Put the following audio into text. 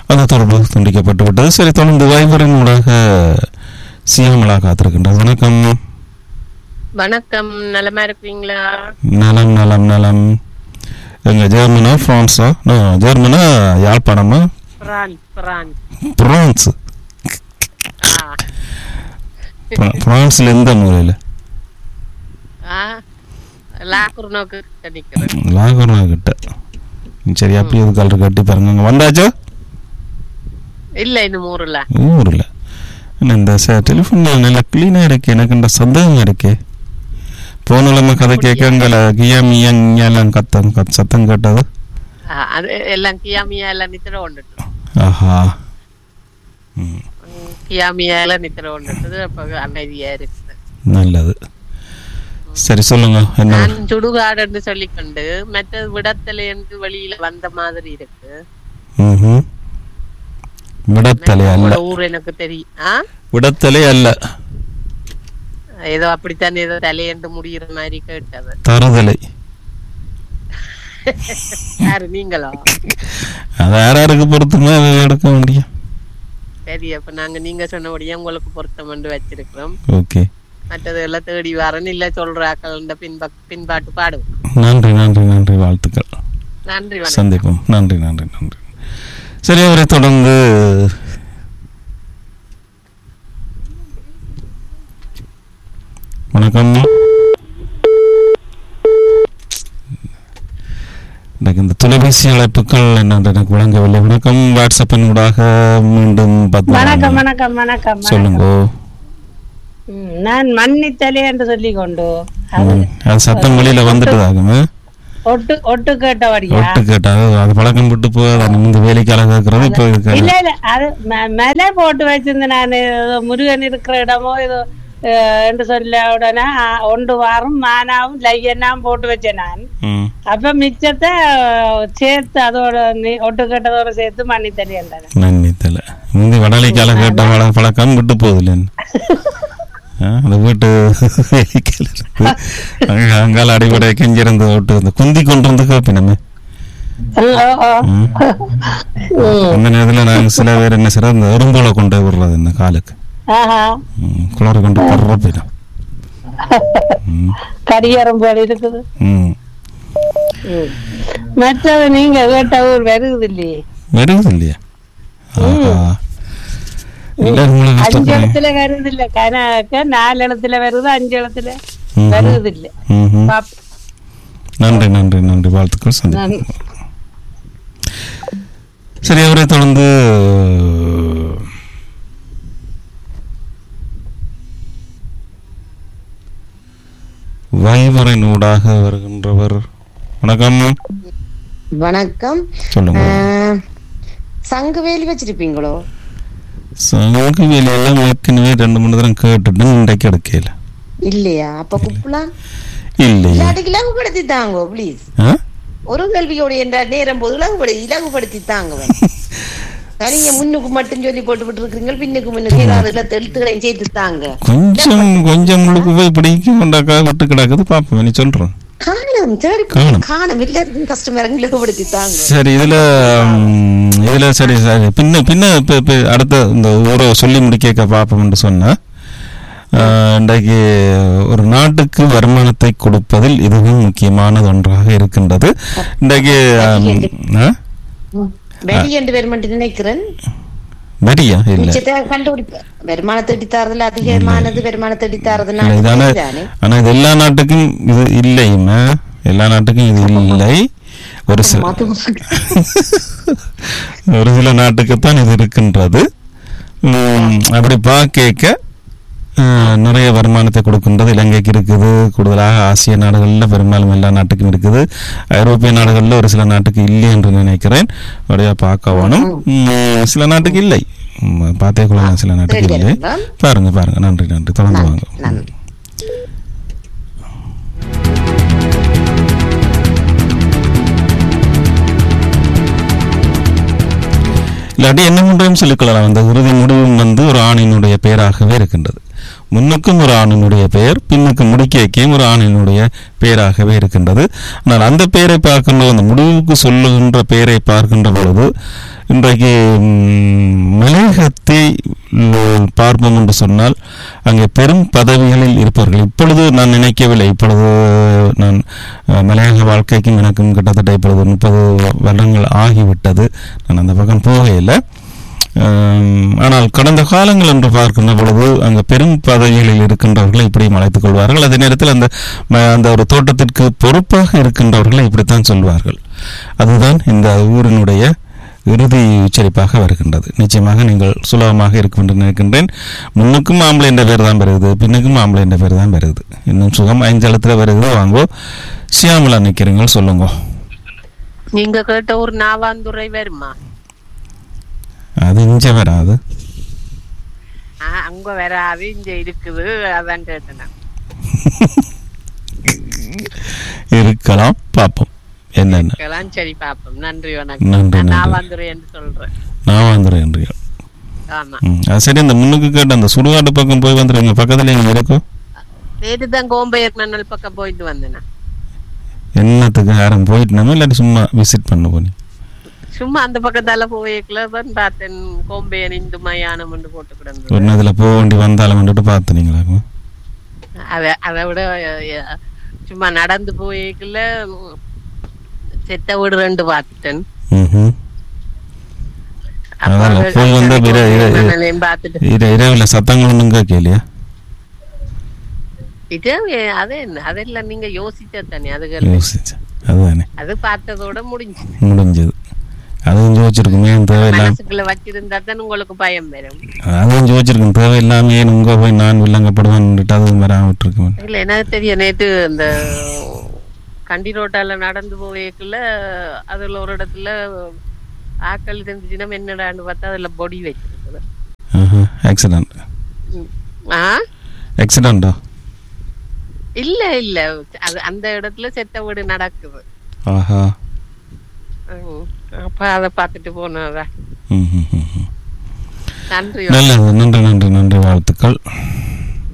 அந்த தொடர்பு துண்டிக்கப்பட்டு விட்டது. சரி, தொடர்ந்து வைபரின் ஊடாக சியாமலா காத்திருக்கின்றது. வணக்கம். வணக்கம், நலமா இருக்கீங்களா? நலம் நலம் நலம். எங்க ஜெர்மனா பிரான்ஸா? ஜெர்மனா யாழ்ப்பாணமா? பிரான்ஸ். பிரான்ஸ்ல எந்த மூலையில? லாகுர்னோ கிட்ட. சரி, அப்படி ஒரு கலர் கட்டி பாருங்க. வந்தாச்சோ? இல்ல, இன்னும் ஊர்ல இந்த டெலிஃபோன் நல்லா கிளீனா இருக்கு. எனக்கு இந்த சந்தேகம் இருக்கு. போன நம்ம கதை கேட்கங்கள கியாமியெல்லாம் சத்தம் கேட்டது. எல்லாம் கியாமியா எல்லாம் நித்திர கொண்டுட்டு. ஆஹா. கியாமியா எல்லாம் நித்திர கொண்டுட்டு அப்ப அமைதியா இருக்குது. நல்லது. சரி, சொல்லுங்க. நான் சுடுகாடுன்னு சொல்லிக்கொண்டு மற்றது விடத்தலை என்று வெளியில வந்த மாதிரி இருக்கு. விடத்தலை அல்ல. ஊர் எனக்கு தெரியும். விடத்தலை அல்ல, ஏதோ அப்படித்தான், ஏதோ தலையண்டு முடிகிற மாதிரி கேட்டது. தருதலை. யாரு, நீங்களா? அது யாராருக்கு பொறுத்துமா எடுக்க முடியும். சரி, அப்ப நாங்க நீங்க சொன்னபடியே உங்களுக்கு பொருத்தம் வந்து வச்சிருக்கிறோம். ஓகே. மற்றது எல்லாம் தேடி வரன்னு இல்ல சொல்றாக்கள் பின்பாட்டு பாடுவோம். நன்றி நன்றி நன்றி, வாழ்த்துக்கள். நன்றி, சந்திப்போம். நன்றி நன்றி நன்றி. சரி, அவரை தொடர்ந்து வணக்கம். இந்த தொலைபேசி அழைப்புகள் என்னென்று எனக்கு விளங்கவில்லை. வணக்கம். வாட்ஸ்அப்பின் ஊடாக மீண்டும் வணக்கம் வணக்கம் வணக்கம். சொல்லுங்க. நான் மன்னித்தலே என்று சொல்லி கொண்டு அது சத்தம் வெளியில வந்துட்டுதாகுமே. ஒட்டு கேட்டவடியா? ஒட்டு கேட்டா அது பழக்கம் விட்டு போய் இந்த வேலைக்கால கேட்கறது. இப்போ இல்ல இல்ல, அது மேலே போட்டு வச்சிருந்தேன். நான் முருகன் இருக்கிற இடமோ ஏதோ என்று சொல்ல உடனே ஒன்று வாரம் மானாவும் லையெல்லாம் போட்டு வச்சேன் நான். அப்ப மிச்சத்தை சேர்த்து அதோட ஒட்டு கேட்டதோட சேர்த்து மன்னித்தலை என்றாங்க. மன்னித்தலை முந்தி வடலைக்கால கேட்ட பழக்கம் விட்டு போகுது. அந்த வீட்டு அங்கால அடிப்படை கெஞ்சிருந்து ஓட்டு குந்தி கொண்டு வந்து கேப்பினமே. அந்த நேரத்துல நாங்க சில பேர் என்ன செய்யறோம், இந்த எறும்போல கொண்டு விடுறது இந்த காலுக்கு குளர கொண்டு படுறப்பிடும். கரியரம்போல இருக்குது. மற்றது நீங்க கேட்ட ஊர் வருகுது இல்லையே? வருகுது இல்லையா? 5 இடத்துல வருது இல்ல, கணக்க 4 இடத்துல வருது, 5 இடத்துல வருது இல்ல. நன்றி நன்றி நன்றி, வாழ்த்துக்கள். சந்திப்போம். சரி, அவரை தொடர்ந்து வைவரின் ஊடாக வருகின்றவர். வணக்கம். வணக்கம். சொல்லுங்க. சங்கு வேலி வச்சிருப்பீங்களோ? சங்கு வேலி எல்லாம் ஏற்கனவே 2-3 தரம் கேட்டுட்டு இன்றைக்கு எடுக்கல. இல்லையா? அப்ப குப்பலாம் இல்லையா? இலகுபடுத்தி தாங்க ப்ளீஸ். ஒரு கேள்வியோட என்ற நேரம் போது இலகுபடுத்தி தாங்க. நீங்க முன்னுக்கு மட்டும் சொல்லி போட்டு விட்டு இருக்கீங்க, பின்னுக்கு முன்னுக்கு ஏதாவது எழுத்துக்களையும் சேர்த்து தாங்க. கொஞ்சம் முழுக்க போய் பிடிக்க கொண்டாக்கா விட்டு கிடக்குது. பாப்போம், நீ சொல்றேன். சரி, இதுல சரி சரி பின்ன அடுத்த இந்த ஊரை சொல்லி முடிக்க பாப்போம் என்று சொன்ன இன்றைக்கு ஒரு நாட்டுக்கு வருமானத்தை கொடுப்பதில் இதுவும் முக்கியமானது ஒன்றாக இருக்கின்றது. இன்றைக்கு நினைக்கிறேன் வரியா இல்ல வருமானத்தை அடித்தாரதுல அதிகமானது வருமானத்தை அடித்தாரதுனால. ஆனா இது எல்லா நாட்டுக்கும் இது இல்லையுமே. எல்லா நாட்டுக்கும் இது இல்லை. ஒரு சில நாட்டுக்குத்தான் இது இருக்கின்றது. அப்படி பார்க்க நிறைய வருமானத்தை கொடுக்கின்றது இலங்கைக்கு இருக்குது. கூடுதலாக ஆசிய நாடுகளில் பெரும்பாலும் எல்லா நாட்டுக்கும் இருக்குது. ஐரோப்பிய நாடுகளில் ஒரு சில நாட்டுக்கு இல்லை என்று நினைக்கிறேன். அப்படியே பார்க்க வேணும். சில நாட்டுக்கு இல்லை, பார்த்தே கொள்ளலாம். சில நாட்டுக்கு இல்லை. பாருங்க பாருங்க. நன்றி நன்றி, தொடர்ந்து வாங்க. இல்லாட்டி என்ன முன்றையும் சொல்லிக்கொள்ளலாம். அந்த இறுதி முடிவும் ஒரு ஆணினுடைய பெயராகவே இருக்கின்றது. முன்னுக்கும் ஒரு ஆணினுடைய பெயர், பின்னுக்கு முடிக்கைக்கும் ஒரு ஆணினுடைய பெயராகவே இருக்கின்றது. ஆனால் அந்த பெயரை பார்க்கின்ற, அந்த முடிவுக்கு சொல்லுகின்ற பெயரை பார்க்கின்ற பொழுது இன்றைக்கு மலையகத்தை பார்ப்போம் என்று சொன்னால் அங்கே பெரும் பதவிகளில் இருப்பவர்கள். இப்பொழுது நான் நினைக்கவில்லை, இப்பொழுது நான் மலையக வாழ்க்கைக்கும் எனக்கும் கிட்டத்தட்ட இப்பொழுது 30 வருடங்கள் ஆகிவிட்டது. நான் அந்த பக்கம் போகையில்லை. ஆனால் கடந்த காலங்கள் என்று பார்க்கின்ற பொழுது அங்கே பெரும் பதவிகளில் இருக்கின்றவர்களை இப்படியும் அழைத்துக் கொள்வார்கள். அதே நேரத்தில் அந்த ஒரு தோட்டத்திற்கு பொறுப்பாக இருக்கின்றவர்களை இப்படித்தான் சொல்வார்கள். அதுதான் இந்த ஊரினுடைய இறுதி உச்சரிப்பாக வருகின்றது. நிச்சயமாக நீங்கள் சுலபமாக இருக்கும் என்று நினைக்கின்றேன். முன்னுக்கும் ஆம்பளை என்ற பேர் தான் வருகிறது, பின்னுக்கும் ஆம்பளை என்ற பேர் தான் வருகிறது. இன்னும் சுகம் 5 எழுத்துல வருகிறது. வாங்கோ சியாமலா நிக்கிறீங்க, சொல்லுங்க. நீங்க கேட்ட ஒரு நாவாந்துறை வருமா? அது இஞ்ச வராது. அங்க வராது, இங்க இருக்குது. அதான் கேட்டேன். இருக்கலாம், பார்ப்போம் என்னென்ன. சரி பாப்போம். நன்றி, வணக்கம். நாவாந்துறை என்று சொல்றேன். நாவாந்துறை என்று. சரி, அந்த முன்னுக்கு கேட்ட அந்த சுடுகாட்டு பக்கம் போய் வந்துருங்க. பக்கத்துல எங்க இருக்கும்? நேற்றுதான் கோம்பையர் மன்னல் பக்கம் போயிட்டு வந்தேன். என்னத்துக்கு? யாரும் போயிட்டு நம்ம இல்லாட்டி சும்மா விசிட் பண்ண போனி? சும்மா அந்த பக்கத்தால போய்க்கலதான் பார்த்தேன். கோம்பையன் இந்து மயானம் என்று போட்டு கிடந்தது. ஒன்னதுல போக வேண்டி வந்தாலும் வந்துட்டு பார்த்தீங்களா? அதை விட சும்மா நடந்து போய்க்கல செத்த வீடு 2 பார்த்துட்டேன். போய் வந்த இரவுல சத்தங்கள் ஒண்ணும் கேட்கலையா? இது அது என்ன, அதெல்லாம் நீங்க யோசிச்சதானே? அதுதானே, அது பார்த்ததோட முடிஞ்சது. அதுவும் யோசிச்சிருக்குமே தேவையில்லாம வச்சிருந்தா தான் உங்களுக்கு பயம் வரும். அதுவும் யோசிச்சிருக்கும் தேவையில்லாம உங்க போய் நான் வில்லங்கப்படுவேன். அதுவும் வராம விட்டுருக்கேன். இல்ல, எனக்கு தெரியும். நேற்று இந்த கண்டி ரோட்டால நடந்து போய்க்குள்ள அதுல ஒரு இடத்துல ஆக்கள் இருந்துச்சுன்னா என்னடான்னு பார்த்தா அதுல பொடி வச்சிருக்குது. ஆக்சிடென்டா? இல்ல இல்ல, அது அந்த இடத்துல செத்த வீடு நடக்குது. அப்ப அத பாத்துட்டு போனதா. நன்றி, நல்லது. நன்றி நன்றி நன்றி, வாழ்த்துக்கள்.